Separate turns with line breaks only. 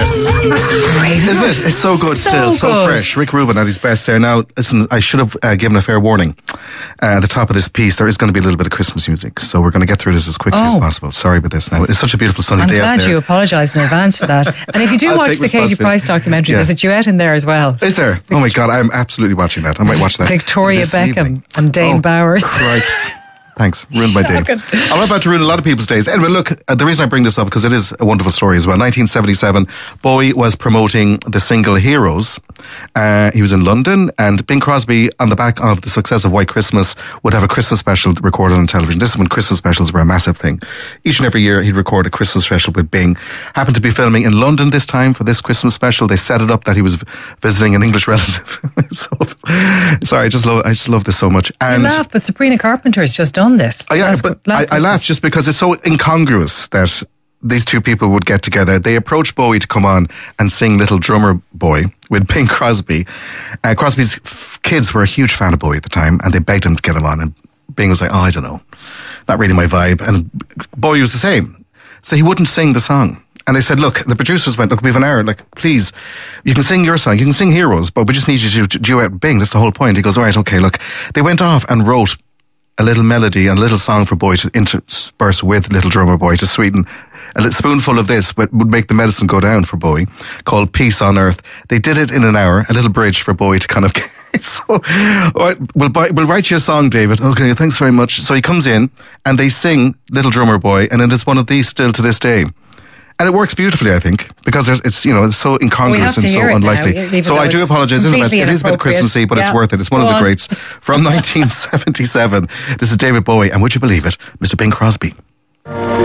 Yes.
That's great.
Isn't it? It's so good still. So
good.
fresh. Rick Rubin at his best there. Now, listen, I should have given a fair warning. At the top of this piece, there is going to be a little bit of Christmas music. So we're going to get through this as quickly as possible. Sorry about this now. It's such a beautiful sunny day out
I'm
there.
glad you apologised in advance for that. And if you do
I'll
watch
take
the Katie
responsibility.
Price documentary, there's a duet in there as well.
Is there? Oh my God, I'm absolutely watching that. I might watch that.
Victoria
this
Beckham
evening.
and Dane Bowers.
Right. Thanks. Ruined my day.
Shocking.
I'm about to ruin a lot of people's days. Anyway, look, the reason I bring this up, because it is a wonderful story as well. 1977, Bowie was promoting the single Heroes. He was in London, and Bing Crosby, on the back of the success of White Christmas, would have a Christmas special recorded on television. This is when Christmas specials were a massive thing. Each and every year, he'd record a Christmas special with Bing. Happened to be filming in London this time for this Christmas special. They set it up that he was visiting an English relative. Sorry, I just love this so much. And
You laugh, but Sabrina Carpenter's just done this.
yeah, but I laugh just because it's so incongruous that these two people would get together. They approached Bowie to come on and sing Little Drummer Boy with Bing Crosby. Crosby's kids were a huge fan of Bowie at the time, and they begged him to get him on. And Bing was like, oh, I don't know, not really my vibe. And Bowie was the same. So he wouldn't sing the song. And they said, look, the producers went, look, we have an hour. Like, please, you can sing your song. You can sing Heroes, but we just need you to duet Bing. That's the whole point. He goes, all right, okay, look. They went off and wrote a little melody and a little song for Bowie to intersperse with Little Drummer Boy to sweeten. A little spoonful of this would make the medicine go down for Bowie, called Peace on Earth. They did it in an hour, a little bridge for Bowie to kind of... So, all right, we'll write you a song, David. Okay, thanks very much. So he comes in and they sing Little Drummer Boy, and it is one of these still to this day. And it works beautifully, I think, because it's so incongruous and so unlikely. So I do apologise in advance. It is a bit Christmassy, but it's worth it. It's one of the greats. From 1977, this is David Bowie, and would you believe it, Mr. Bing Crosby.